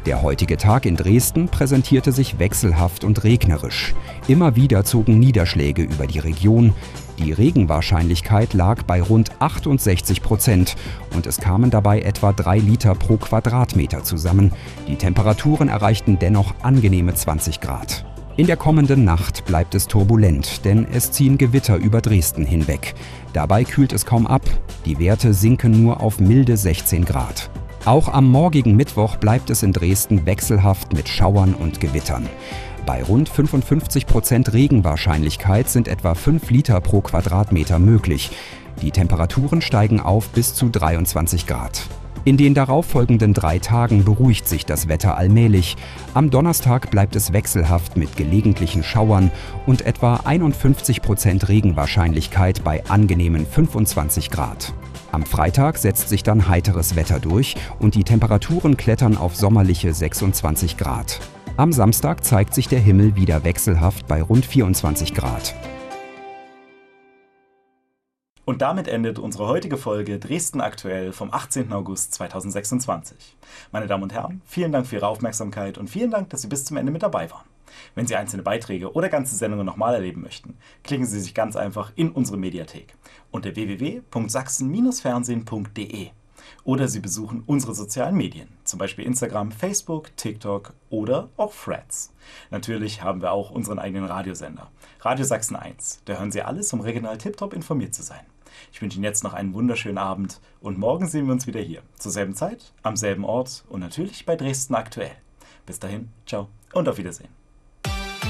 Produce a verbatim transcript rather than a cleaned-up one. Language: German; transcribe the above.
Der heutige Tag in Dresden präsentierte sich wechselhaft und regnerisch. Immer wieder zogen Niederschläge über die Region. Die Regenwahrscheinlichkeit lag bei rund achtundsechzig Prozent und es kamen dabei etwa drei Liter pro Quadratmeter zusammen. Die Temperaturen erreichten dennoch angenehme zwanzig Grad. In der kommenden Nacht bleibt es turbulent, denn es ziehen Gewitter über Dresden hinweg. Dabei kühlt es kaum ab. Die Werte sinken nur auf milde sechzehn Grad. Auch am morgigen Mittwoch bleibt es in Dresden wechselhaft mit Schauern und Gewittern. Bei rund fünfundfünfzig Prozent Regenwahrscheinlichkeit sind etwa fünf Liter pro Quadratmeter möglich. Die Temperaturen steigen auf bis zu dreiundzwanzig Grad. In den darauffolgenden drei Tagen beruhigt sich das Wetter allmählich. Am Donnerstag bleibt es wechselhaft mit gelegentlichen Schauern und etwa einundfünfzig Prozent Regenwahrscheinlichkeit bei angenehmen fünfundzwanzig Grad. Am Freitag setzt sich dann heiteres Wetter durch und die Temperaturen klettern auf sommerliche sechsundzwanzig Grad. Am Samstag zeigt sich der Himmel wieder wechselhaft bei rund vierundzwanzig Grad. Und damit endet unsere heutige Folge Dresden aktuell vom achtzehnten August zweitausendsechsundzwanzig. Meine Damen und Herren, vielen Dank für Ihre Aufmerksamkeit und vielen Dank, dass Sie bis zum Ende mit dabei waren. Wenn Sie einzelne Beiträge oder ganze Sendungen nochmal erleben möchten, klicken Sie sich ganz einfach in unsere Mediathek unter w w w punkt sachsen Bindestrich fernsehen punkt d e oder Sie besuchen unsere sozialen Medien, zum Beispiel Instagram, Facebook, TikTok oder auch Threads. Natürlich haben wir auch unseren eigenen Radiosender, Radio Sachsen eins. Da hören Sie alles, um regional tiptop informiert zu sein. Ich wünsche Ihnen jetzt noch einen wunderschönen Abend und morgen sehen wir uns wieder hier, zur selben Zeit, am selben Ort und natürlich bei Dresden aktuell. Bis dahin, ciao und auf Wiedersehen.